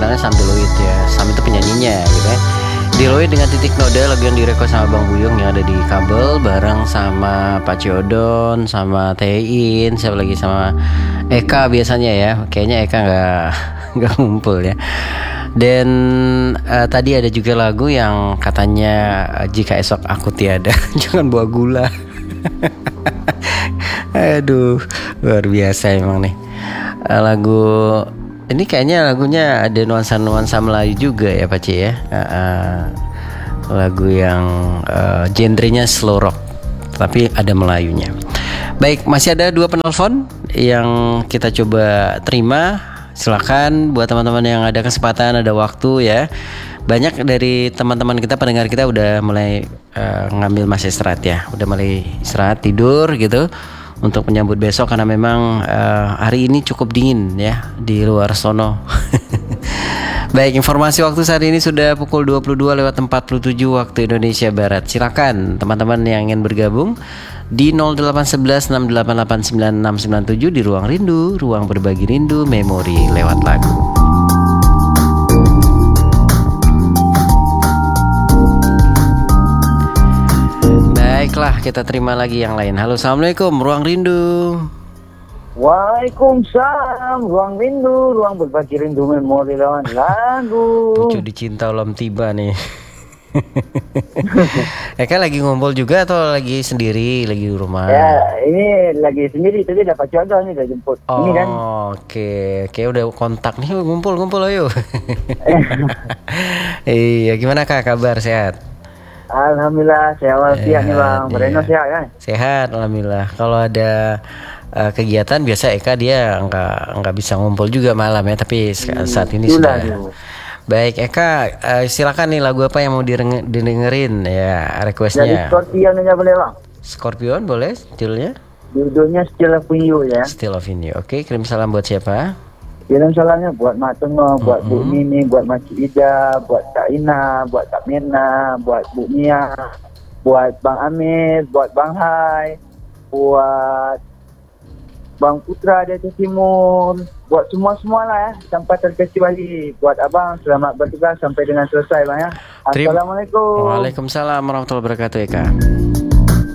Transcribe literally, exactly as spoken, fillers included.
kenalnya Sam Deloitte ya. Sam itu penyanyinya gitu ya. Deloitte dengan Titik Noda, lagu yang direkod sama Bang Buyung yang ada di Kabel bareng sama Pak Ciodon, sama Tein, siapa lagi, sama Eka biasanya ya. Kayaknya Eka nggak nggak ngumpul ya. Dan uh, tadi ada juga lagu yang katanya uh, jika esok aku tiada, jangan bawa gula. Aduh, luar biasa emang nih. Uh, lagu ini kayaknya lagunya ada nuansa-nuansa Melayu juga ya Pak C ya. Uh, uh, lagu yang uh, genrenya slow rock, tapi ada Melayunya. Baik, masih ada dua penelpon yang kita coba terima. Silakan buat teman-teman yang ada kesempatan, ada waktu ya. Banyak dari teman-teman kita, pendengar kita udah mulai uh, ngambil masa istirahat ya. Udah mulai istirahat tidur gitu untuk menyambut besok, karena memang uh, hari ini cukup dingin ya di luar sono. Baik, informasi waktu saat ini sudah pukul dua puluh dua lewat empat puluh tujuh waktu Indonesia Barat. Silakan teman-teman yang ingin bergabung di nol delapan satu satu enam delapan delapan sembilan enam sembilan tujuh di Ruang Rindu, ruang berbagi rindu memori lewat lagu. Baiklah, kita terima lagi yang lain. Halo, Assalamualaikum, Ruang Rindu. Waalaikumsalam, Ruang Rindu, ruang berbagi rindu memori lewat lagu. Lucu dicinta belum tiba nih. Eka lagi ngumpul juga atau lagi sendiri, lagi di rumah? Ya, ini lagi sendiri, tadi dapat jodoh nih, udah jemput. Oh, ini kan. Oke, oke udah kontak nih, ngumpul ngumpul ayo. Iya, gimana Kak, kabar, sehat? Alhamdulillah, sehat walafiat nih Bang. Bereno iya. sehat kan? Sehat, alhamdulillah. Kalau ada uh, kegiatan biasa Eka dia nggak nggak bisa ngumpul juga malam ya, tapi hmm, saat ini sudah. Dulu. Baik Eka, uh, silakan nih lagu apa yang mau direng- didengerin ya, requestnya. Jadi Scorpion aja boleh Bang? Scorpion boleh, judulnya? Judulnya Still Loving You ya. Still Loving You, oke. Kirim salam buat siapa? Kirim salamnya buat Mak Tengah, buat mm-hmm. Bu Mimi, buat Mak Ida, buat Kak Ina, buat Kak Mirna, buat Bu Mia, buat Bang Amir, buat Bang Hai, buat Bang Putra dari Timur, buat semua-semua lah ya, tanpa terkecuali. Buat Abang, selamat bertugas sampai dengan selesai Bang ya. Assalamualaikum. Waalaikumsalam warahmatullahi wabarakatuh Eka.